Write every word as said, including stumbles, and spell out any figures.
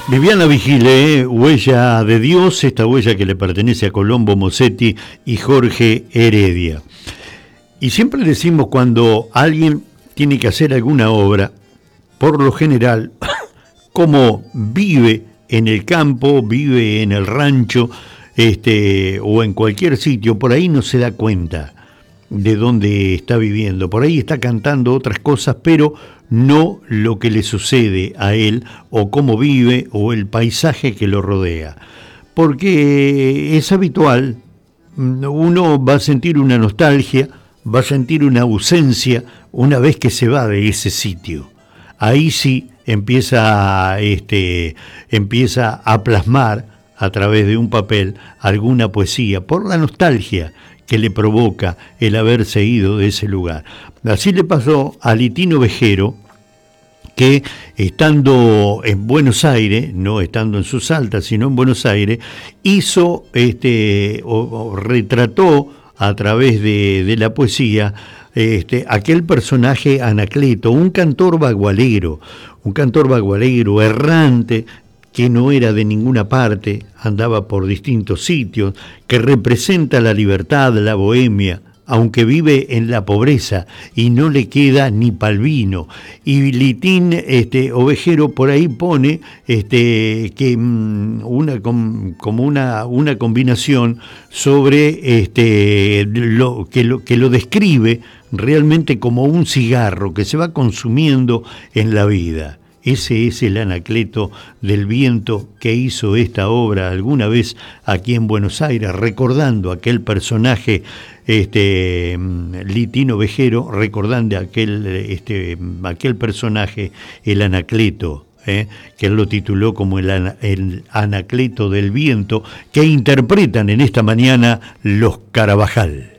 Viviana Vigile, ¿eh? Huella de Dios, esta huella que le pertenece a Colombo Mossetti y Jorge Heredia. Y siempre decimos cuando alguien tiene que hacer alguna obra, por lo general, como vive en el campo, vive en el rancho, este, o en cualquier sitio, por ahí no se da cuenta de dónde está viviendo. Por ahí está cantando otras cosas, pero no lo que le sucede a él, o cómo vive, o el paisaje que lo rodea. Porque es habitual, uno va a sentir una nostalgia, va a sentir una ausencia una vez que se va de ese sitio. Ahí sí empieza, este, empieza a plasmar a través de un papel alguna poesía, por la nostalgia que le provoca el haberse ido de ese lugar. Así le pasó a Litino Vejero, que estando en Buenos Aires, no estando en sus Salta, sino en Buenos Aires, hizo, este, o, o retrató a través de, de la poesía, este, aquel personaje Anacleto, un cantor bagualero, un cantor bagualero errante, que no era de ninguna parte, andaba por distintos sitios, que representa la libertad, la bohemia, aunque vive en la pobreza y no le queda ni pa'l vino. Y Litín este, Ovejero por ahí pone este, que una, como una, una combinación sobre este, lo, que, lo, que lo describe realmente como un cigarro que se va consumiendo en la vida. Ese es el Anacleto del Viento que hizo esta obra alguna vez aquí en Buenos Aires, recordando aquel personaje, este, Litino Vejero, recordando aquel, este, aquel personaje, el Anacleto, ¿eh? que él lo tituló como el, el Anacleto del Viento, que interpretan en esta mañana los Carabajal.